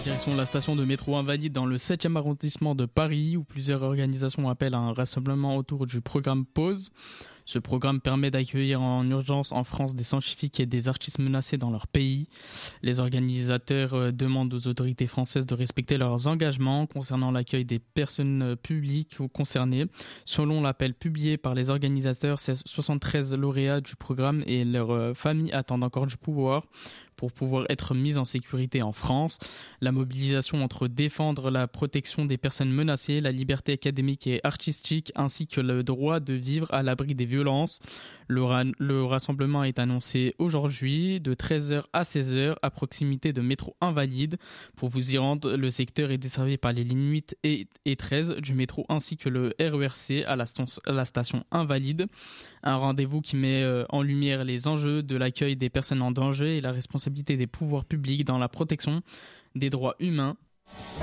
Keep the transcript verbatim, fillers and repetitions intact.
Direction de la station de métro Invalide dans le septième arrondissement de Paris, où plusieurs organisations appellent à un rassemblement autour du programme Pause. Ce programme permet d'accueillir en urgence en France des scientifiques et des artistes menacés dans leur pays. Les organisateurs demandent aux autorités françaises de respecter leurs engagements concernant l'accueil des personnes publiques concernées. Selon l'appel publié par les organisateurs, soixante-treize lauréats du programme et leurs familles attendent encore du pouvoir pour pouvoir être mis en sécurité en France. La mobilisation entre défendre la protection des personnes menacées, la liberté académique et artistique, ainsi que le droit de vivre à l'abri des violences. Le, ra- le rassemblement est annoncé aujourd'hui de treize heures à seize heures à proximité de métro Invalide. Pour vous y rendre, le secteur est desservi par les lignes huit et, et treize du métro ainsi que le R E R C à la, st- à la station Invalide. Un rendez-vous qui met euh, en lumière les enjeux de l'accueil des personnes en danger et la responsabilité des pouvoirs publics dans la protection des droits humains